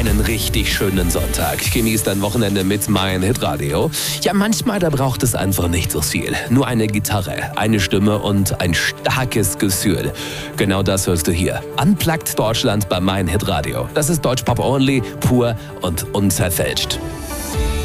einen richtig schönen Sonntag. Genießt dein Wochenende mit mein Hitradio. Ja, manchmal, da braucht es einfach nicht so viel. Nur eine Gitarre, eine Stimme und ein starkes Gefühl. Genau das hörst du hier. Unplugged Deutschland bei mein Hitradio. Das ist Deutschpop only, pur und unzerfälscht.